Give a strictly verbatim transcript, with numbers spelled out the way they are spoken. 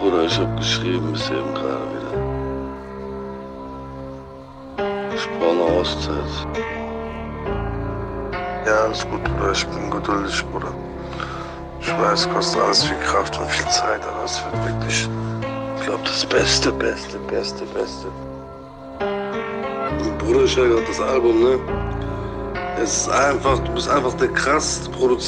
Bruder, ich hab geschrieben bis eben gerade wieder. Ich brauche eine Auszeit. Ja, alles gut, Bruder. Ich bin geduldig, Bruder. Ich weiß, kostet alles viel Kraft und viel Zeit, aber es wird wirklich, ich glaube, das Beste, Beste, Beste, Beste. Und Bruder, ich höre gerade das Album, ne? Es ist einfach, du bist einfach der krasseste Produzent.